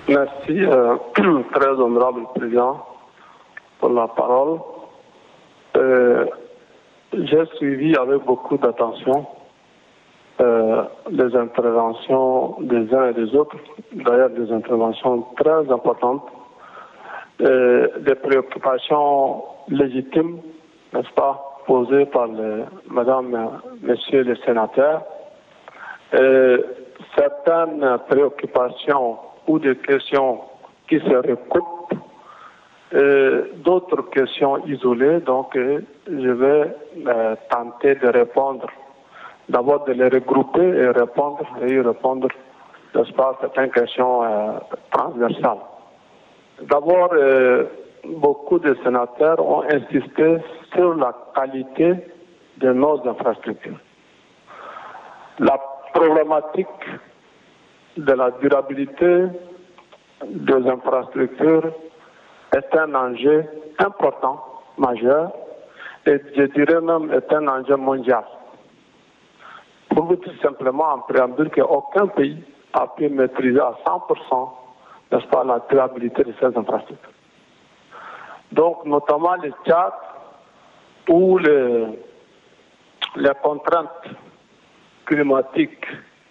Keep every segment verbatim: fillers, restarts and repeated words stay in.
Merci, euh, très honorable président, pour la parole. Euh, J'ai suivi avec beaucoup d'attention euh, les interventions des uns et des autres, d'ailleurs des interventions très importantes, euh, des préoccupations légitimes, n'est-ce pas, posées par les, madame, messieurs les sénateurs. Euh, certaines préoccupations ou des questions qui se recoupent, euh, d'autres questions isolées, donc euh, je vais euh, tenter de répondre, d'abord de les regrouper et répondre, et y répondre, n'est-ce pas, à certaines questions euh, transversales. D'abord, euh, beaucoup de sénateurs ont insisté sur la qualité de nos infrastructures. La problématique de la durabilité des infrastructures est un enjeu important, majeur, et je dirais même est un enjeu mondial. Pour vous dire simplement en préambule qu'aucun pays a pu maîtriser à cent pour cent, n'est-ce pas, la durabilité de ces infrastructures. Donc, notamment les Tchad, où les, les contraintes climatiques,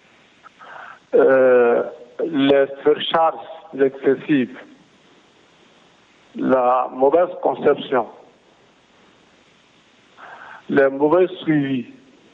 euh, les surcharges excessives, la mauvaise conception, les mauvais suivis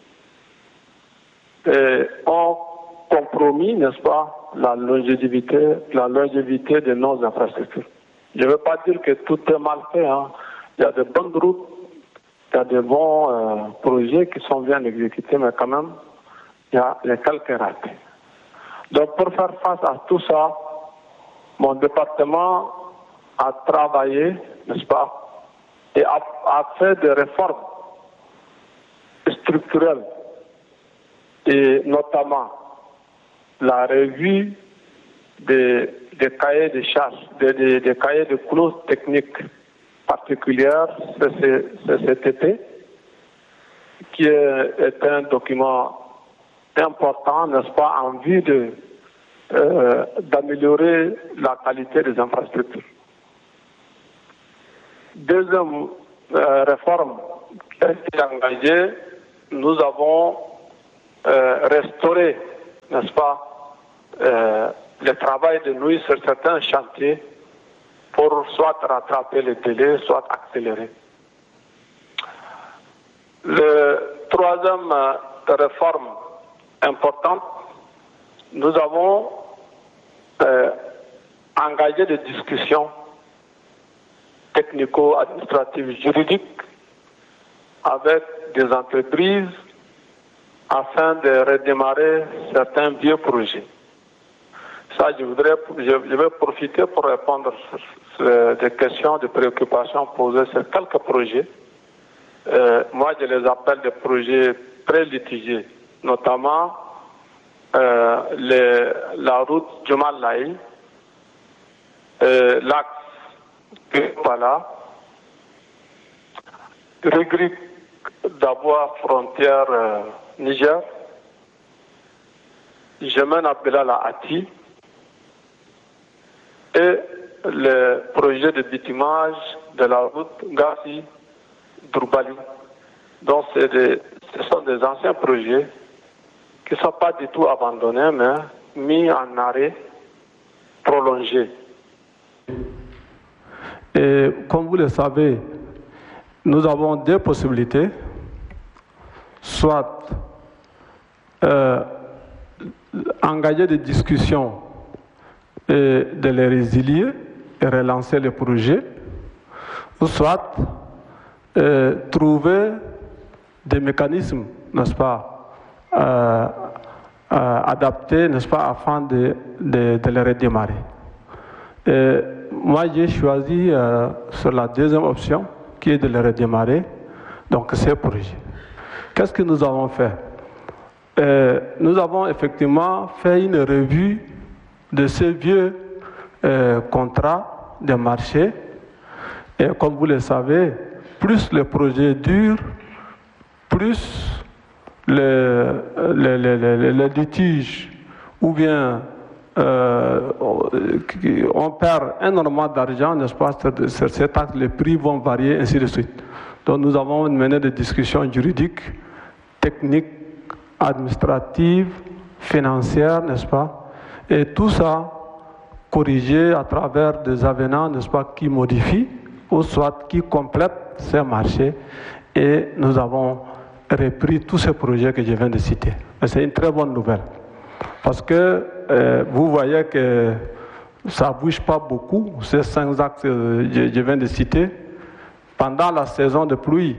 et ont compromis, n'est-ce pas, la longévité, la longévité de nos infrastructures. Je ne veux pas dire que tout est mal fait, hein. Il y a de bonnes routes, il y a de bons euh, projets qui sont bien exécutés, mais quand même, il y a, il y a quelques ratés. Donc, pour faire face à tout ça, mon département a travaillé, n'est-ce pas, et a, a fait des réformes structurelles, et notamment la revue des, des cahiers de charges, des, des, des cahiers de clauses techniques particulières, c'est cet été, qui est, est un document important, n'est-ce pas, en vue de euh, d'améliorer la qualité des infrastructures. Deuxième euh, réforme qui a été engagée, nous avons euh, restauré, n'est-ce pas, euh, le travail de nuit sur certains chantiers pour soit rattraper les délais, soit accélérer. Le troisième euh, réforme importante, nous avons euh, engagé des discussions technico-administratives juridiques avec des entreprises afin de redémarrer certains vieux projets. Ça, je voudrais, je, je vais profiter pour répondre sur des questions, des préoccupations posées sur quelques projets. Euh, moi, je les appelle des projets très litigieux, notamment euh, les, la route Djumal-Laï, euh, l'axe Pala, Régric d'Aboua, frontière euh, Niger, Jemen Abdelal à Ati, et le projet de bitumage de la route Gassi-Droubbali. Donc, des, ce sont des anciens projets qui ne sont pas du tout abandonnés, mais mis en arrêt prolongé. Et comme vous le savez, nous avons deux possibilités, soit euh, engager des discussions et de les résilier et relancer le projet, ou soit euh, trouver des mécanismes, n'est-ce pas, euh, euh, adaptés, n'est-ce pas, afin de, de, de les redémarrer. Et moi, j'ai choisi euh, sur la deuxième option, qui est de les redémarrer, donc ces projets. Qu'est-ce que nous avons fait? euh, Nous avons effectivement fait une revue de ces vieux euh, contrats de marché. Et comme vous le savez, plus le projet dure, plus le, le, le, le, le litige ou bien euh, on perd énormément d'argent, n'est-ce pas, sur ces taxes, les prix vont varier, ainsi de suite. Donc nous avons mené des discussions juridiques, techniques, administratives, financières, n'est-ce pas, et tout ça corrigé à travers des avenants, n'est-ce pas, qui modifient ou soit qui complètent ces marchés, et nous avons repris tous ces projets que je viens de citer. Et c'est une très bonne nouvelle, parce que euh, vous voyez que ça ne bouge pas beaucoup, ces cinq axes que je, je viens de citer. Pendant la saison de pluie,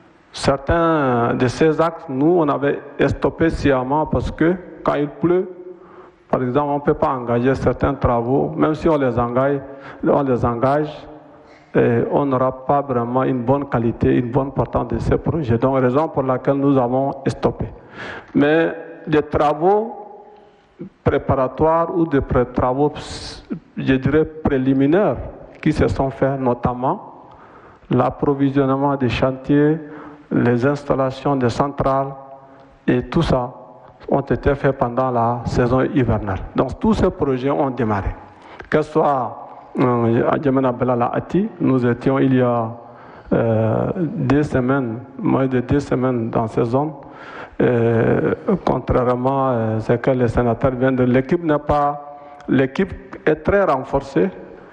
certains de ces axes, nous, on avait stoppé sciemment parce que quand il pleut, par exemple, on ne peut pas engager certains travaux, même si on les engage, on les engage, et on n'aura pas vraiment une bonne qualité, une bonne portance de ces projets. Donc, raison pour laquelle nous avons stoppé. Mais des travaux préparatoires ou des travaux, je dirais, préliminaires qui se sont faits, notamment l'approvisionnement des chantiers, les installations des centrales et tout ça ont été faits pendant la saison hivernale. Donc tous ces projets ont démarré. Que ce soit euh, à Djamena Belala Ati, nous étions il y a euh, deux semaines, moins de deux semaines dans ces zones. Euh, contrairement à ce que les sénateurs viennent de l'équipe n'est pas, l'équipe est très renforcée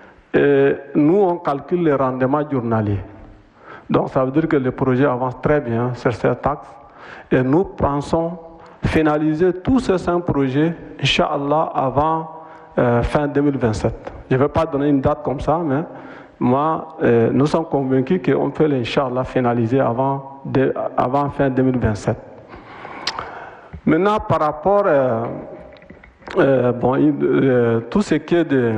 et nous on calcule les rendements journaliers. Donc ça veut dire que le projet avance très bien sur cette axe et nous pensons finaliser tous ces cinq projets, Inch'Allah, avant euh, fin deux mille vingt-sept. Je ne vais pas donner une date comme ça, mais moi, euh, nous sommes convaincus qu'on peut l'Inch'Allah finaliser avant, de, avant fin deux mille vingt-sept. Maintenant, par rapport euh, euh, bon, euh, tout ce qui est des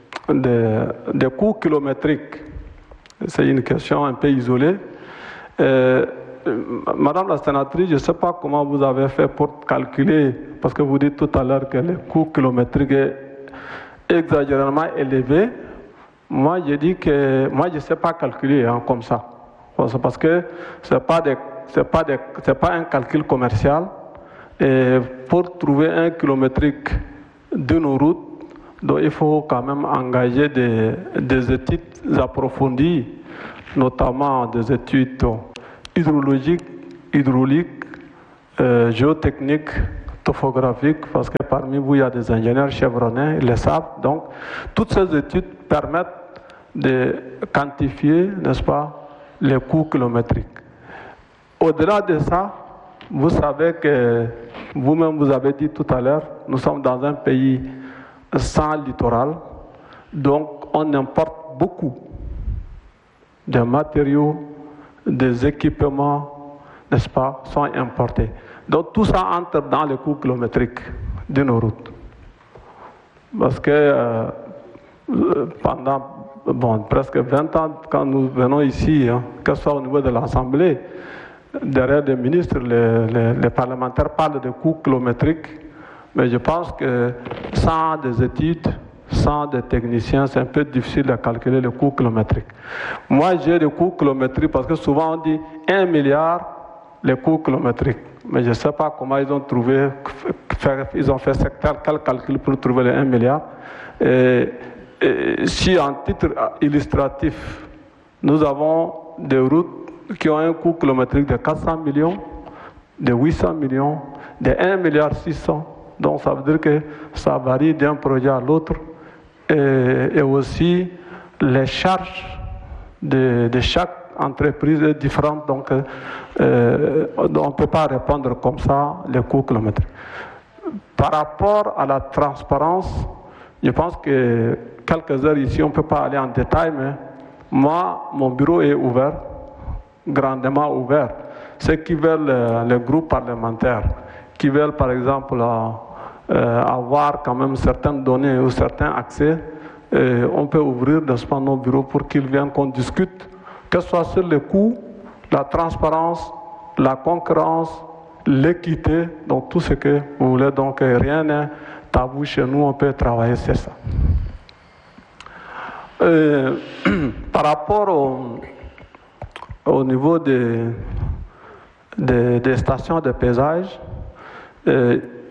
de, de coûts kilométriques, c'est une question un peu isolée. Euh, Madame la sénatrice, je ne sais pas comment vous avez fait pour calculer, parce que vous dites tout à l'heure que le coût kilométrique est exagérément élevé. Moi, je dis que moi, je ne sais pas calculer hein, comme ça, parce que ce n'est pas, pas, pas un calcul commercial. Et pour trouver un kilométrique de nos routes, donc il faut quand même engager des, des études approfondies, notamment des études hydrologiques, hydrauliques, euh, géotechniques, topographiques, parce que parmi vous, il y a des ingénieurs chevronnés, ils le savent. Donc, toutes ces études permettent de quantifier, n'est-ce pas, les coûts kilométriques. Au-delà de ça, vous savez que vous-même vous avez dit tout à l'heure, nous sommes dans un pays sans littoral, donc on importe beaucoup de matériaux, des équipements, n'est-ce pas, sont importés. Donc tout ça entre dans les coûts kilométriques de nos routes. Parce que euh, pendant bon, presque vingt ans, quand nous venons ici, hein, que ce soit au niveau de l'Assemblée, derrière les ministres, les, les, les parlementaires parlent de coûts kilométriques, mais je pense que sans des études, sans des techniciens, c'est un peu difficile de calculer le coût kilométrique. Moi, j'ai des coûts kilométriques parce que souvent on dit un milliard les coûts kilométriques, mais je ne sais pas comment ils ont trouvé, ils ont fait quel calcul pour trouver les un milliard. Et, et si en titre illustratif, nous avons des routes qui ont un coût kilométrique de quatre cents millions, de huit cents millions, de un milliard six cents. Donc ça veut dire que ça varie d'un projet à l'autre. Et, et aussi les charges de, de chaque entreprise est différente. Donc euh, on ne peut pas répondre comme ça les coûts kilométriques. Par rapport à la transparence, je pense que quelques heures ici, on ne peut pas aller en détail, mais moi, mon bureau est ouvert, grandement ouvert. Ceux qui veulent, euh, les groupes parlementaires, qui veulent par exemple euh, avoir quand même certaines données ou certains accès, euh, on peut ouvrir n'est-ce pas, nos bureaux pour qu'ils viennent qu'on discute, que ce soit sur les coûts, la transparence, la concurrence, l'équité, donc tout ce que vous voulez, donc rien n'est tabou chez nous, on peut travailler sur ça. Euh, par rapport au, au niveau des, des, des stations de paysage, euh,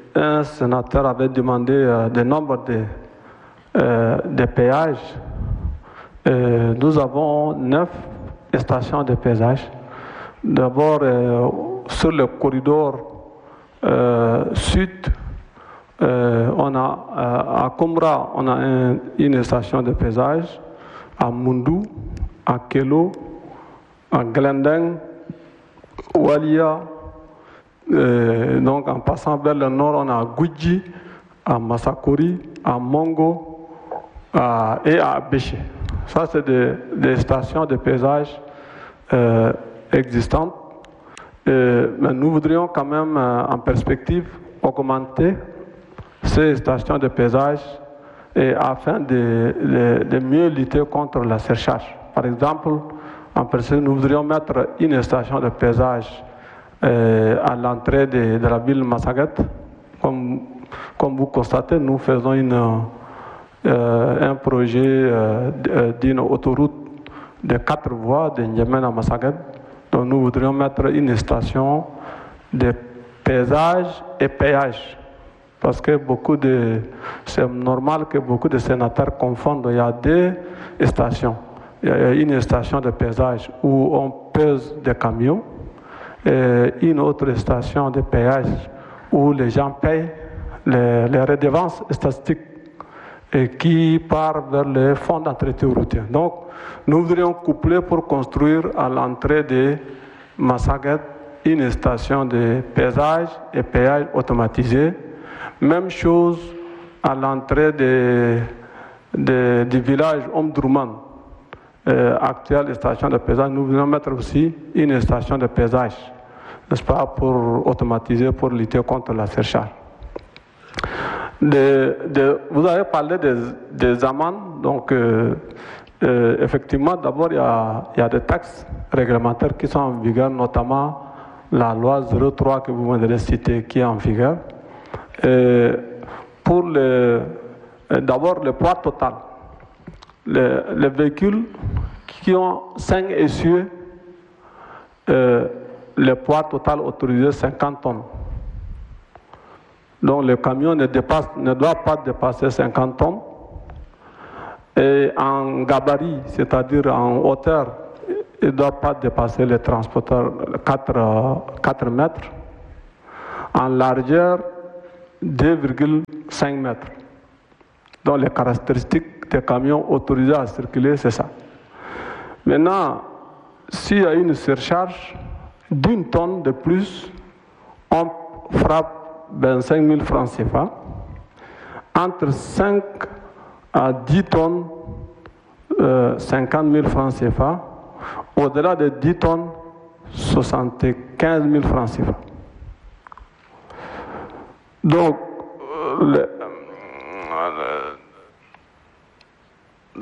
un sénateur avait demandé euh, le nombre de, euh, de péages. Euh, nous avons neuf stations de péage. D'abord, euh, sur le corridor euh, sud, euh, on a, euh, à Komra, on a un, une station de péage, à Mundou, à Kelo, à Glendeng, Walia, euh, donc en passant vers le nord, on a Gouji, à Massakori, à Mongo à, et à Béché. Ça, c'est des, des stations de péage euh, existantes. Et, mais nous voudrions quand même, euh, en perspective, augmenter ces stations de péage et afin de, de, de mieux lutter contre la sécheresse. Par exemple, en perspective, nous voudrions mettre une station de péage euh, à l'entrée de, de la ville Massaguet. Comme, comme vous constatez, nous faisons une, euh, un projet euh, d'une autoroute de quatre voies de N'Djamena à Massaguet. Donc nous voudrions mettre une station de péage et péage. Parce que beaucoup de, c'est normal que beaucoup de sénateurs confondent. Il y a deux stations. Il y a une station de péage où on pèse des camions et une autre station de péage où les gens payent les, les redevances statistiques et qui part vers le fonds d'entretien routier. Donc, nous voudrions coupler pour construire à l'entrée de Massaguet une station de péage et péage automatisé. Même chose à l'entrée de, de, du village Omdurman, euh, actuelle station de péage. Nous voulons mettre aussi une station de péage, n'est-ce pas, pour automatiser, pour lutter contre la sécheresse. De, de, vous avez parlé des, des amendes, donc euh, euh, effectivement, d'abord il y a, il y a des taxes réglementaires qui sont en vigueur, notamment la loi zéro trois que vous venez de citer qui est en vigueur. Et pour le, d'abord le poids total, les, les véhicules qui ont cinq essieux, euh, le poids total autorisé cinquante tonnes. Donc le camion ne, dépasse, ne doit pas dépasser cinquante tonnes. Et en gabarit, c'est-à-dire en hauteur, il ne doit pas dépasser les transporteurs quatre mètres. En largeur, deux virgule cinq mètres. Donc les caractéristiques des camions autorisés à circuler, c'est ça. Maintenant, s'il y a une surcharge d'une tonne de plus, on frappe vingt-cinq mille francs C F A. Entre cinq à dix tonnes, euh, cinquante mille francs C F A. Au-delà de dix tonnes, soixante-quinze mille francs C F A. Donc, euh, le,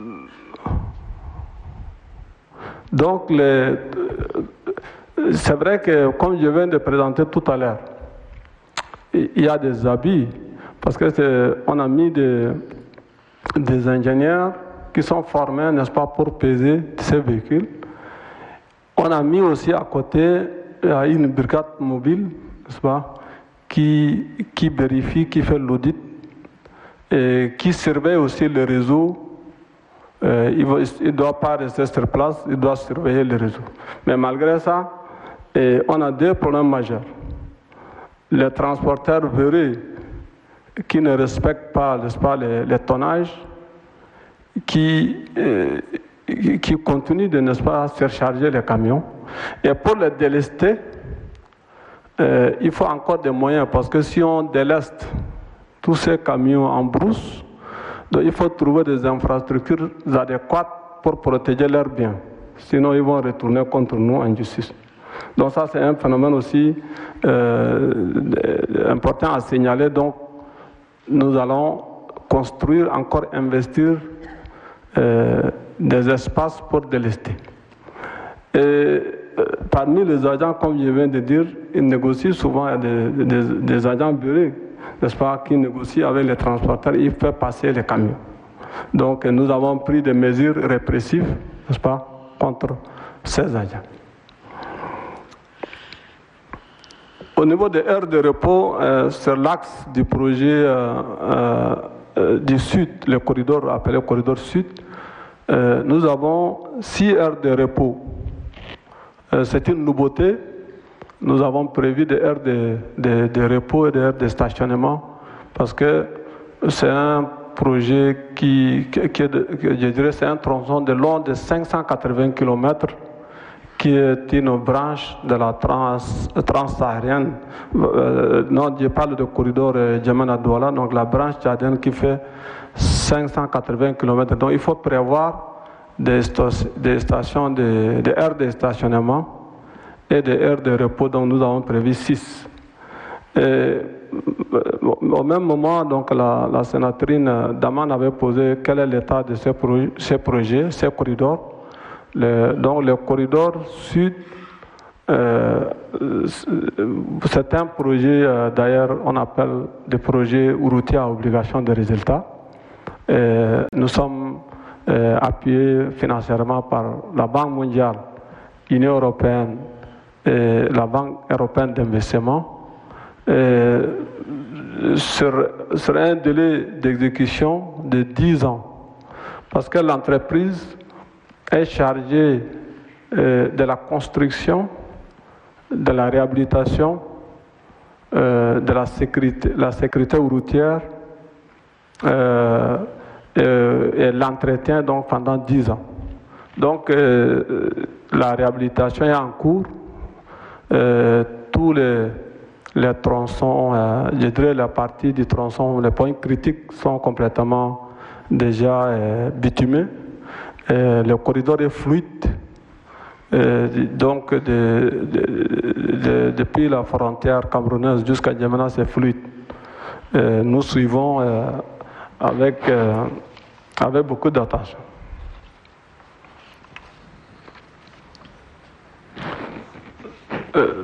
donc les, c'est vrai que, comme je viens de présenter tout à l'heure, il y a des habits, parce qu'on a mis des, des ingénieurs qui sont formés, n'est-ce pas, pour peser ces véhicules. On a mis aussi à côté une brigade mobile, n'est-ce pas, qui, qui vérifie, qui fait l'audit, et qui surveille aussi le réseau. Euh, il ne doit pas rester sur place, il doit surveiller le réseau. Mais malgré ça, et on a deux problèmes majeurs. Les transporteurs verrés qui ne respectent pas, n'est-ce pas, les, les tonnages, qui, euh, qui continuent de, n'est-ce pas, surcharger les camions. Et pour les délester, euh, il faut encore des moyens, parce que si on déleste tous ces camions en brousse, donc il faut trouver des infrastructures adéquates pour protéger leurs biens. Sinon, ils vont retourner contre nous en justice. Donc ça, c'est un phénomène aussi euh, important à signaler. Donc, nous allons construire, encore investir euh, des espaces pour délester. Et euh, parmi les agents, comme je viens de dire, ils négocient souvent des, des, des agents bureaux, n'est-ce pas, qui négocient avec les transporteurs, ils font passer les camions. Donc, nous avons pris des mesures répressives, n'est-ce pas, contre ces agents. Au niveau des aires de repos, euh, sur l'axe du projet euh, euh, du sud, le corridor appelé corridor sud, euh, nous avons six aires de repos. Euh, c'est une nouveauté. Nous avons prévu des aires de, de, de repos et des aires de stationnement parce que c'est un projet qui, qui, qui est de, je dirais, c'est un tronçon de long de cinq cent quatre-vingts kilomètres qui est une branche de la trans, transsaharienne. Euh, non, je parle de corridor euh, Djamena-Douala, donc la branche tchadienne qui fait cinq cent quatre-vingts kilomètres. Donc il faut prévoir des, des stations, des, des aires de stationnement et des aires de repos, donc nous avons prévu six. Et, au même moment, donc, la, la sénatrice Daman avait posé quel est l'état de ces, pro ces projets, ces corridors. Le, donc le corridor sud, euh, c'est un projet, euh, d'ailleurs, on appelle des projets routiers à obligation de résultat. Et nous sommes euh, appuyés financièrement par la Banque mondiale, l'Union européenne et la Banque européenne d'investissement. Sur, sur un délai d'exécution de dix ans, parce que l'entreprise est chargée euh, de la construction, de la réhabilitation, euh, de la sécurité, la sécurité routière euh, et, et l'entretien donc pendant dix ans. Donc euh, la réhabilitation est en cours. Euh, tous les Les tronçons, euh, je dirais la partie du tronçon, les points critiques sont complètement déjà euh, bitumés. Et le corridor est fluide. Et donc, de, de, de, depuis la frontière camerounaise jusqu'à Djamena, c'est fluide. Et nous suivons euh, avec, euh, avec beaucoup d'attention. Euh,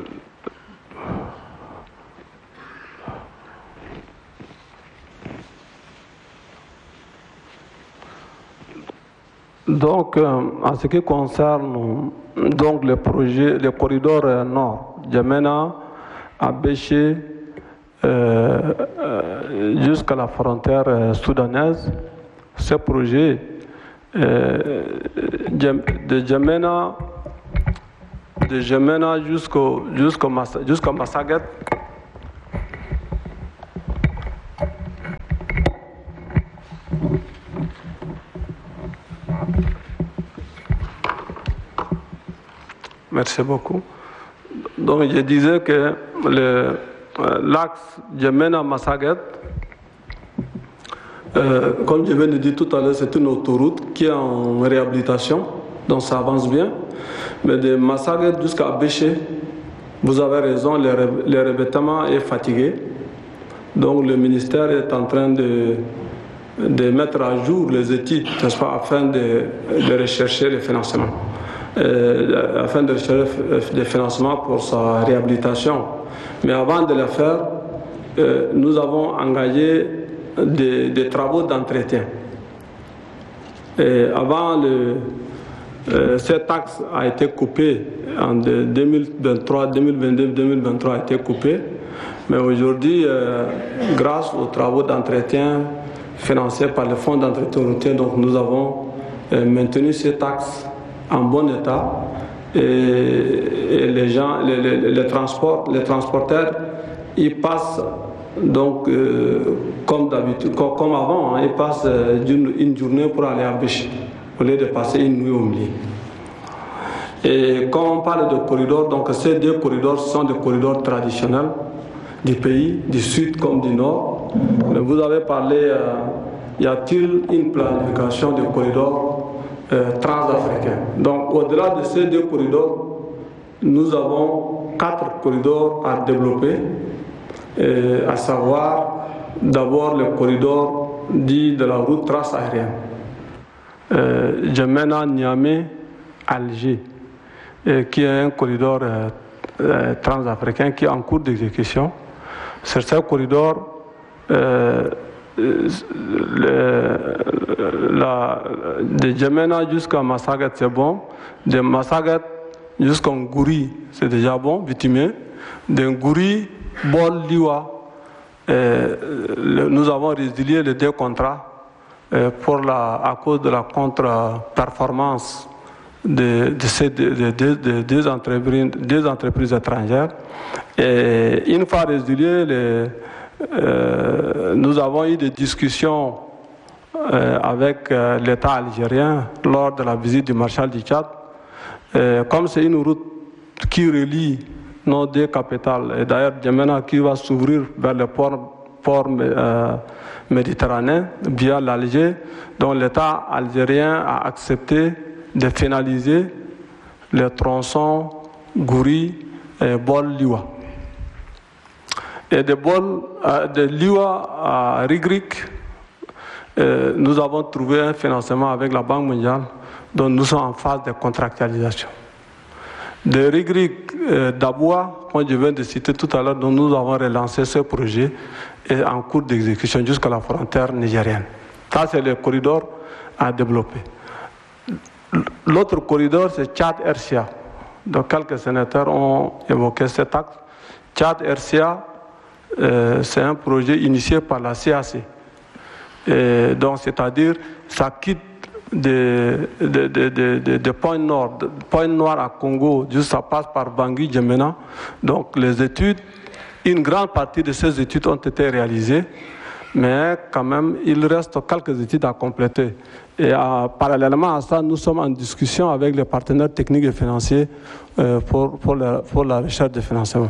Donc, euh, en ce qui concerne donc le projet, le corridor euh, nord, Djamena, Abéché, euh, euh, jusqu'à la frontière euh, soudanaise, ce projet euh, de Djamena, de Djamena jusqu'au jusqu'au jusqu'à Massaguet. Merci beaucoup. Donc je disais que l'axe Djamena-Massaguet, euh, comme je viens de dire tout à l'heure, c'est une autoroute qui est en réhabilitation, donc ça avance bien. Mais de Massaguet jusqu'à Béché, vous avez raison, le, le revêtement est fatigué. Donc le ministère est en train de, de mettre à jour les études, n'est-ce pas, afin de, de rechercher le financement. Euh, afin de rechercher des financements pour sa réhabilitation. Mais avant de le faire, euh, nous avons engagé des, des travaux d'entretien. Et avant, le, euh, cette taxe a été coupée en deux mille vingt-trois, deux mille vingt-deux, deux mille vingt-trois a été coupée. Mais aujourd'hui, euh, grâce aux travaux d'entretien financés par le Fonds d'entretien routier, donc nous avons euh, maintenu ces taxes en bon état et, et les gens, les, les, les, transports, les transporteurs, ils passent donc euh, comme d'habitude, comme, comme avant, hein, ils passent euh, une, une journée pour aller à Béché au lieu de passer une nuit au milieu. Et quand on parle de corridors, donc ces deux corridors sont des corridors traditionnels du pays, du sud comme du nord. Mais vous avez parlé, euh, y a-t-il une planification de corridors Euh, transafricains. Donc, au-delà de ces deux corridors, nous avons quatre corridors à développer, euh, à savoir d'abord le corridor dit de la route transaérienne, euh, Djamena, Niamey, Alger, euh, qui est un corridor euh, euh, transafricain qui est en cours d'exécution. Sur ce corridor, euh, Le, la, de Djamena jusqu'à Massaguet, c'est bon. De Massaguet jusqu'à Ngouri, c'est déjà bon, bitumé. de Ngouri, Bol, Liwa. Euh, le, nous avons résilié les deux contrats euh, pour la, à cause de la contre-performance de, de ces deux de, de, de, de entreprises, des entreprises étrangères. Et une fois résilié, les, euh, nous avons eu des discussions euh, avec euh, l'État algérien lors de la visite du Marshal du Tchad. Euh, comme c'est une route qui relie nos deux capitales, et d'ailleurs Djamena qui va s'ouvrir vers le port, port euh, méditerranéen via l'Alger, dont l'État algérien a accepté de finaliser le tronçon Gouri et Bol-Liwa. Et de Bol, euh, de Liwa à Rigrik, euh, nous avons trouvé un financement avec la Banque mondiale, dont nous sommes en phase de contractualisation. De Rigrik euh, d'Aboua, comme je viens de citer tout à l'heure, dont nous avons relancé ce projet, est en cours d'exécution jusqu'à la frontière nigérienne. Ça, c'est le corridor à développer. L'autre corridor, c'est Tchad-R C A. Donc, quelques sénateurs ont évoqué cet axe. Tchad-R C A, euh, c'est un projet initié par la C A C. Et donc, c'est-à-dire, ça quitte de, de, de, de, de, de Point Nord, de Point Noir à Congo, juste ça passe par Bangui, Djamena. Donc les études, une grande partie de ces études ont été réalisées, mais quand même, il reste quelques études à compléter. Et à, parallèlement à ça, nous sommes en discussion avec les partenaires techniques et financiers euh, pour, pour, la, pour la recherche de financement.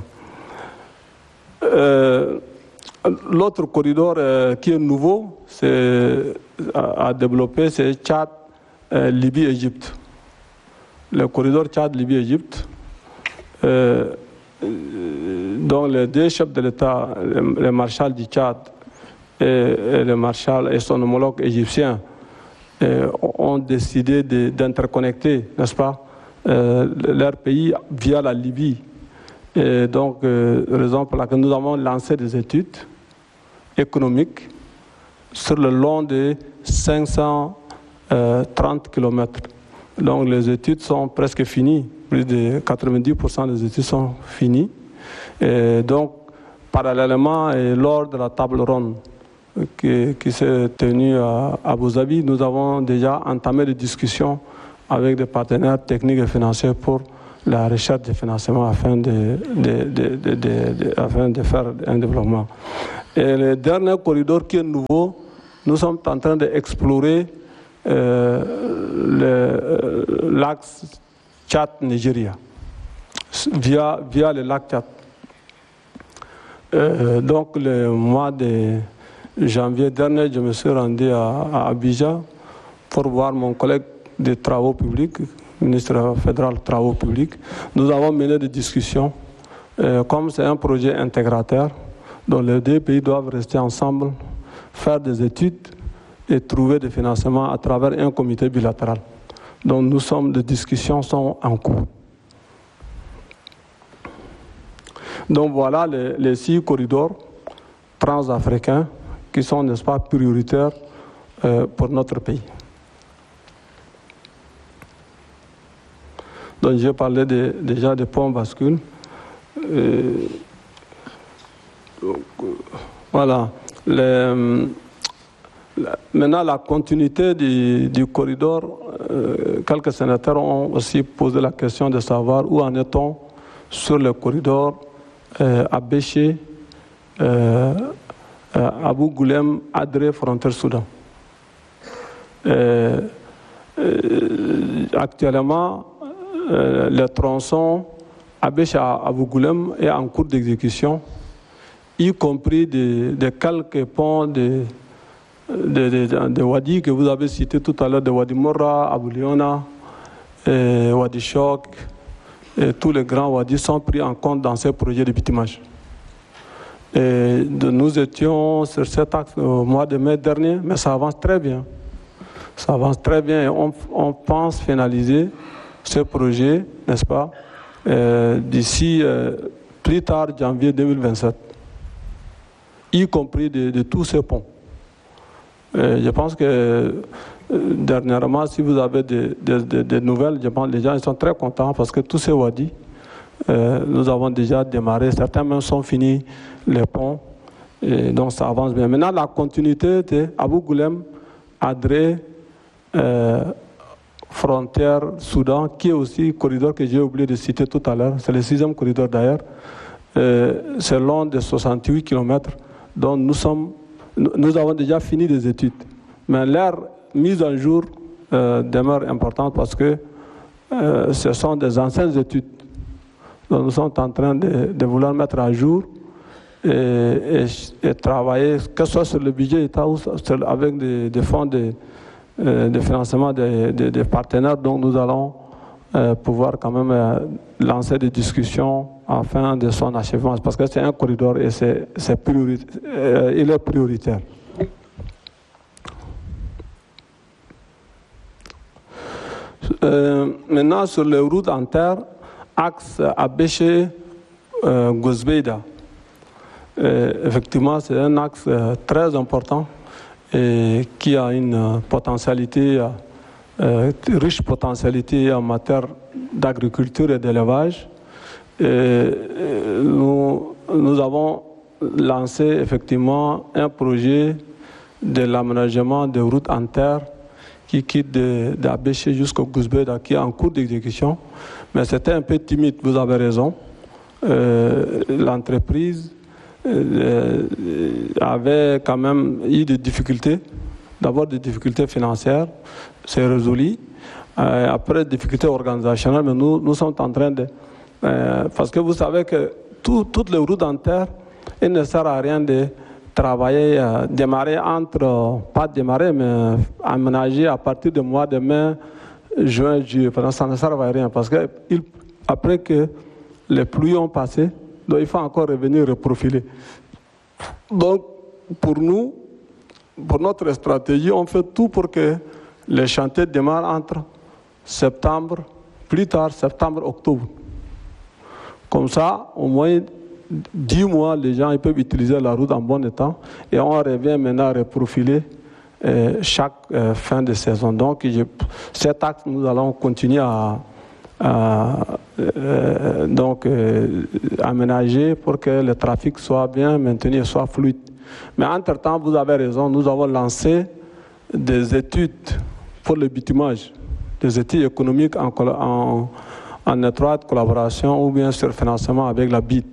Euh, L'autre corridor euh, qui est nouveau, c'est à, à développer, c'est Tchad, euh, Libye, Égypte. Le corridor Tchad, Libye, Égypte, euh, dont les deux chefs de l'État, le, le marshal du Tchad et, et le marshal et son homologue égyptien, euh, ont décidé d'interconnecter, n'est-ce pas, euh, leur pays via la Libye. Et donc, euh, raison pour laquelle nous avons lancé des études économiques sur le long de cinq cent trente kilomètres. Donc les études sont presque finies, plus de quatre-vingt-dix pour cent des études sont finies. Et donc, parallèlement, et lors de la table ronde qui, qui s'est tenue à Abu Dhabi, nous avons déjà entamé des discussions avec des partenaires techniques et financiers pour la recherche de financement afin de, de, de, de, de, de, afin de faire un développement. Et le dernier corridor qui est nouveau, nous sommes en train d'explorer euh, l'axe Tchad-Nigeria via, via le lac Tchad. Euh, donc le mois de janvier dernier, je me suis rendu à, à Abidjan pour voir mon collègue des travaux publics, ministre fédéral des Travaux publics. Nous avons mené des discussions. Euh, comme c'est un projet intégrateur, dont les deux pays doivent rester ensemble, faire des études et trouver des financements à travers un comité bilatéral. Donc nous sommes, des discussions sont en cours. Donc voilà les, les six corridors transafricains qui sont, n'est-ce pas, prioritaires euh, pour notre pays. Donc j'ai parlé de, déjà des ponts bascules. Euh, donc, voilà. Les, la, maintenant, la continuité du, du corridor, euh, quelques sénateurs ont aussi posé la question de savoir où en est-on sur le corridor euh, Abéché, euh, euh, Abou Goulem, Adré, frontière Soudan. Euh, euh, actuellement, euh, le tronçon Abéché à Abou Goulem est en cours d'exécution, y compris de, de quelques ponts de, de, de, de, de Wadi que vous avez cités tout à l'heure, de Wadi Morra, Abou Liona, et Wadi Chok, et tous les grands Wadis sont pris en compte dans ces projets de bitumage. Et de, nous étions sur cet axe au mois de mai dernier, mais ça avance très bien. Ça avance très bien et on, on pense finaliser ce projet, n'est-ce pas, euh, d'ici euh, plus tard, janvier deux mille vingt-sept, y compris de, de tous ces ponts. Et je pense que euh, dernièrement, si vous avez des, des, des, des nouvelles, je pense que les gens ils sont très contents parce que tous ces wadis Euh, nous avons déjà démarré, certains même sont finis les ponts, et donc ça avance bien. Maintenant, la continuité de Abou Goulem, Adré, euh, frontière Soudan, qui est aussi le corridor que j'ai oublié de citer tout à l'heure, c'est le sixième corridor d'ailleurs, euh, c'est long de soixante-huit kilomètres, dont nous, sommes, nous avons déjà fini des études. Mais leur mise en jour euh, demeure importante parce que euh, ce sont des anciennes études. Donc nous sommes en train de, de vouloir mettre à jour et, et, et travailler, que ce soit sur le budget État ou sur, avec des, des fonds de, euh, de financement des de, de partenaires. Donc nous allons euh, pouvoir quand même euh, lancer des discussions afin de son achèvement. Parce que c'est un corridor et c'est, c'est priori, euh, il est prioritaire. Euh, maintenant, sur les routes en terre, axe Abéché, euh, Gouzbeida. Euh, effectivement, c'est un axe euh, très important et qui a une euh, potentialité, euh, riche potentialité en matière d'agriculture et d'élevage. Et, et nous, nous avons lancé effectivement un projet de l'aménagement des routes en terre qui quitte d'Abéché jusqu'au Gouzbeida, qui est en cours d'exécution. Mais c'était un peu timide, vous avez raison. Euh, l'entreprise euh, avait quand même eu des difficultés. D'abord des difficultés financières, c'est résolu. Euh, après, des difficultés organisationnelles, mais nous, nous sommes en train de... Euh, parce que vous savez que tout, toutes les routes en terre, il ne sert à rien de travailler, euh, démarrer entre, euh, pas démarrer, mais aménager à partir du mois de mai, juin, juillet. Ça ne sert à rien parce que il, après que les pluies ont passé, donc il faut encore revenir reprofiler. Donc, pour nous, pour notre stratégie, on fait tout pour que les chantiers démarrent entre septembre, plus tard septembre, octobre. Comme ça, au moins dix mois, les gens ils peuvent utiliser la route en bon état et on revient maintenant à reprofiler euh, chaque euh, fin de saison. Donc, je, cet axe, nous allons continuer à, à euh, donc, euh, aménager pour que le trafic soit bien maintenu et soit fluide. Mais entre-temps, vous avez raison, nous avons lancé des études pour le bitumage, des études économiques en, en, en étroite collaboration ou bien sur financement avec la B I T.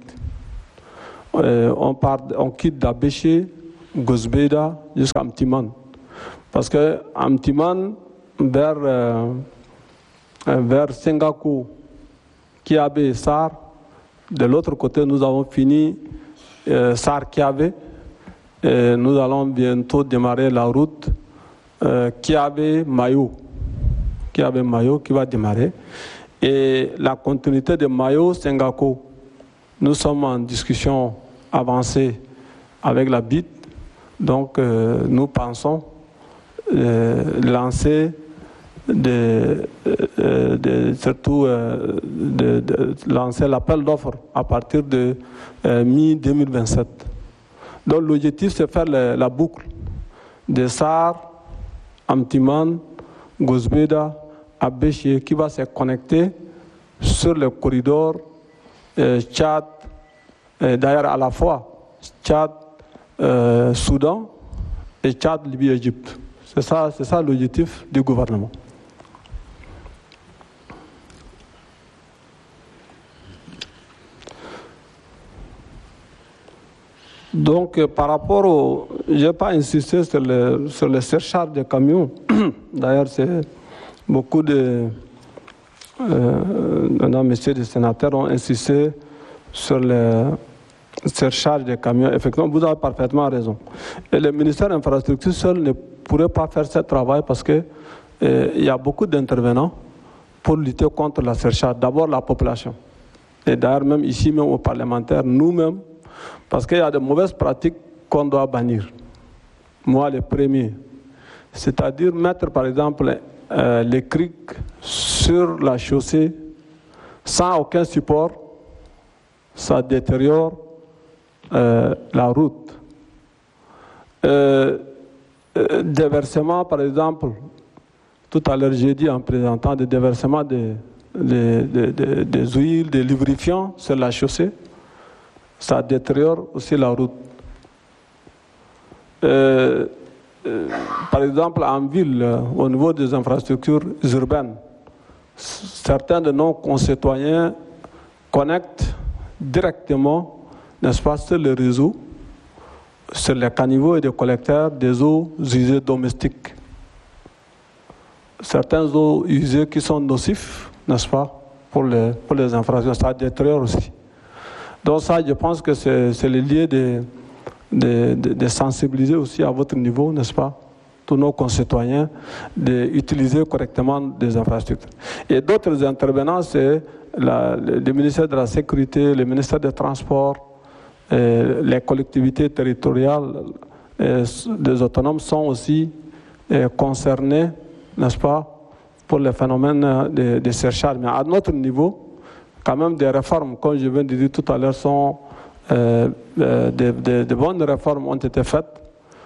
Euh, on, part, on quitte d'Abéché, Gouzbeida jusqu'à Mtiman. Parce que Mtiman, vers, euh, vers Sengakou, Kiabe et Sar, de l'autre côté, nous avons fini euh, Sar-Kiabe. Et nous allons bientôt démarrer la route euh, Kiabe-Mayo. Kiabe-Mayo qui va démarrer. Et la continuité de Mayo-Sengakou. Nous sommes en discussion avancée avec la B I T, donc euh, nous pensons euh, lancer de, euh, de, surtout euh, de, de lancer l'appel d'offres à partir de euh, mi deux mille vingt-sept. Donc l'objectif c'est faire la, la boucle de Sar, Amtiman, Gouzbeida, Abéché qui va se connecter sur le corridor Euh, Tchad, euh, d'ailleurs à la fois Tchad, euh, Soudan et Tchad, Libye, Égypte. C'est ça, c'est ça l'objectif du gouvernement. Donc, euh, par rapport au... Je n'ai pas insisté sur le, sur le surcharge des camions. D'ailleurs, c'est beaucoup de... Euh, mesdames, messieurs les sénateurs ont insisté sur le surcharge des camions. Effectivement, vous avez parfaitement raison. Et le ministère de l'Infrastructure seul ne pourrait pas faire ce travail parce qu'il euh, y a beaucoup d'intervenants pour lutter contre la surcharge. D'abord, la population. Et d'ailleurs, même ici, même aux parlementaires, nous-mêmes, parce qu'il y a de mauvaises pratiques qu'on doit bannir. Moi, le premier. C'est-à-dire mettre, par exemple, euh, les criques sur la chaussée sans aucun support, ça détériore euh, la route. Euh, euh, déversement, par exemple, tout à l'heure j'ai dit en présentant des déversements de, des, des, des, des huiles, des lubrifiants sur la chaussée. Ça détériore aussi la route. Euh, euh, par exemple, en ville, euh, au niveau des infrastructures urbaines, certains de nos concitoyens connectent directement, n'est-ce pas, sur le réseau, sur les caniveaux et des collecteurs des eaux usées domestiques. Certaines eaux usées qui sont nocifs, n'est-ce pas, pour les, pour les infractions, ça détériore aussi. Donc ça, je pense que c'est, c'est le lieu de, de, de, de sensibiliser aussi à votre niveau, n'est-ce pas, tous nos concitoyens, d'utiliser correctement des infrastructures. Et d'autres intervenants, c'est la, le, le ministère de la Sécurité, le ministère des Transports, euh, les collectivités territoriales euh, des autonomes sont aussi euh, concernés, n'est-ce pas, pour les phénomènes de, de surcharge. Mais à notre niveau, quand même des réformes, comme je viens de dire tout à l'heure, sont euh, euh, de, de, de bonnes réformes ont été faites.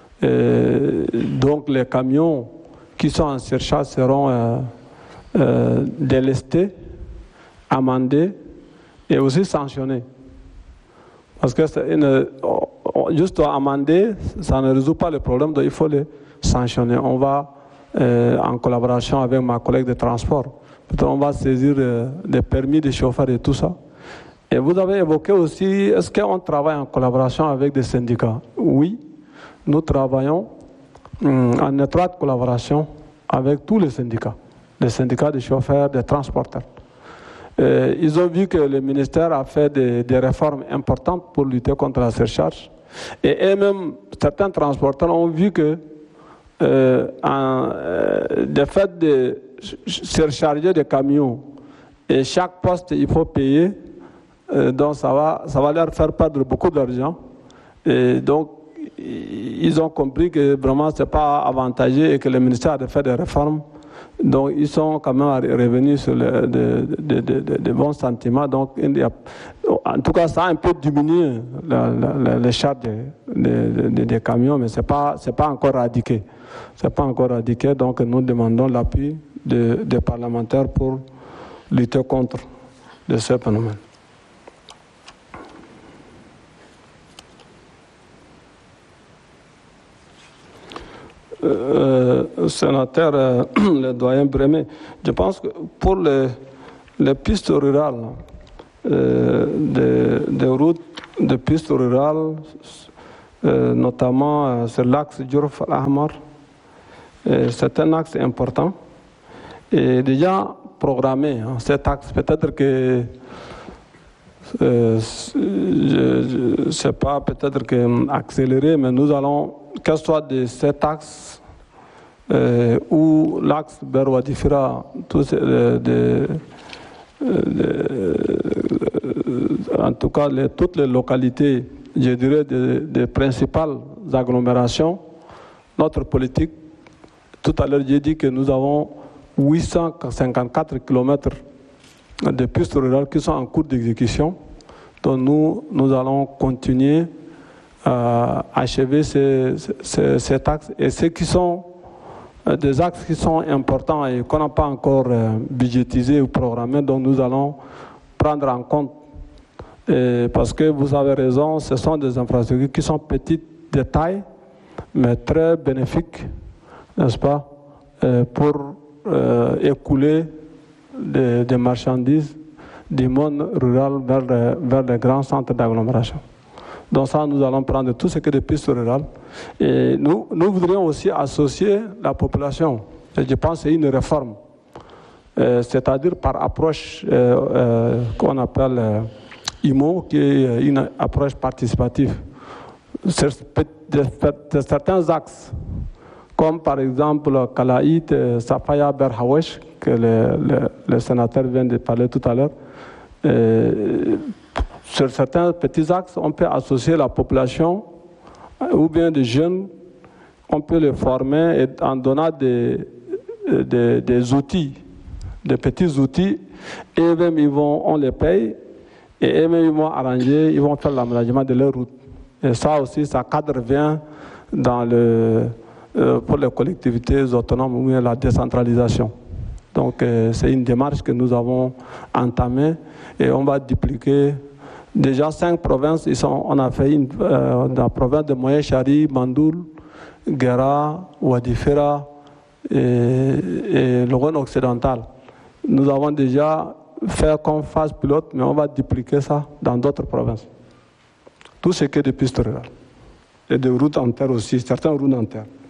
Et donc les camions qui sont en surcharge seront euh, euh, délestés, amendés et aussi sanctionnés. Parce que c'est une, juste amender, ça ne résout pas le problème, donc il faut les sanctionner. On va, euh, en collaboration avec ma collègue de transport, peut-être on va saisir euh, des permis de chauffeur et tout ça. Et vous avez évoqué aussi, est-ce qu'on travaille en collaboration avec des syndicats? Oui, nous travaillons hum, en étroite collaboration avec tous les syndicats, les syndicats des chauffeurs, des transporteurs. Euh, ils ont vu que le ministère a fait des, des réformes importantes pour lutter contre la surcharge. Et eux-mêmes, certains transporteurs ont vu que euh, en, euh, le fait de surcharger des camions et chaque poste il faut payer, euh, donc ça va, ça va leur faire perdre beaucoup d'argent. Et donc ils ont compris que vraiment c'est pas avantageux et que le ministère a fait des réformes. Donc ils sont quand même revenus sur le, de, de, de, de, de bons sentiments. Donc il y a, en tout cas ça a un peu diminué la, la, les charges des de, de, de camions, mais c'est pas c'est pas encore radiqué. C'est pas encore radiqué. Donc nous demandons l'appui des de parlementaires pour lutter contre de ce phénomène. Euh, sénateur, euh, le doyen Brémé, je pense que pour les, les pistes rurales, euh, des, des routes de pistes rurales, euh, notamment euh, sur l'axe Djurf-Ahmar, euh, c'est un axe important et déjà programmé. Hein, cet axe, peut-être que euh, je ne sais pas, peut-être que accéléré, mais nous allons, qu'elle soit de cet axe euh, ou l'axe Berwadifira, de, de, de, en tout cas les, toutes les localités, je dirais, des de principales agglomérations, notre politique, tout à l'heure j'ai dit que nous avons huit cent cinquante-quatre kilomètres de pistes rurales qui sont en cours d'exécution. Donc nous, nous allons continuer à achever ces, ces, ces axes et ceux qui sont des axes qui sont importants et qu'on n'a pas encore budgétisés ou programmés, donc nous allons prendre en compte. Et parce que vous avez raison, ce sont des infrastructures qui sont petites de taille, mais très bénéfiques, n'est-ce pas, pour euh, écouler des, des marchandises du monde rural vers les, vers les grands centres d'agglomération. Donc ça, nous allons prendre tout ce qui est des pistes rurales. Et nous, nous voudrions aussi associer la population. Et je pense que c'est une réforme, euh, c'est-à-dire par approche euh, euh, qu'on appelle euh, I M O, qui est une approche participative. De, de, de certains axes, comme par exemple Kalaït, Safaya, Berhawesh, que le, le, le sénateur vient de parler tout à l'heure. Euh, sur certains petits axes, on peut associer la population ou bien des jeunes, on peut les former et en donnant des, des, des outils, des petits outils, et eux-mêmes ils vont, on les paye, et eux-mêmes ils vont arranger, ils vont faire l'aménagement de leur route. Et ça aussi, ça cadre bien dans le, euh, pour les collectivités autonomes ou bien la décentralisation. Donc euh, c'est une démarche que nous avons entamée et on va dupliquer. Déjà cinq provinces, ils sont, on a fait une, euh, dans la province de Moyen Chari, Mandoul, Guera, Wadifera et, et le Rhône occidental. Nous avons déjà fait comme phase pilote, mais on va dupliquer ça dans d'autres provinces. Tout ce qui est de pistes rurales. Et de routes en terre aussi, certaines routes en terre.